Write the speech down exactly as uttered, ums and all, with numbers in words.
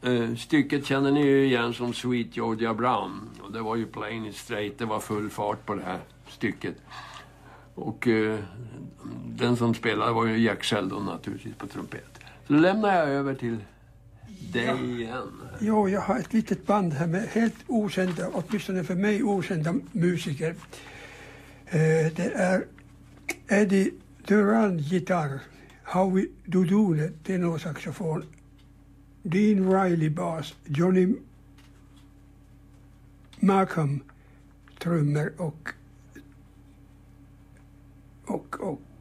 Eh, stycket känner ni ju igen som Sweet Georgia Brown. Och det var ju plain it straight, det var full fart på det här stycket. Och eh, den som spelade var ju Jack Sheldon naturligtvis på trumpet. Så då lämnar jag över till dig ja. igen. Jo, jag har ett litet band här med helt okända, åtminstone för mig okända musiker. Eh, det är Eddie Duran gitarr, Howie Dodone tenorsaxofon, Dean Riley bas, Johnny Markham trummor och och, och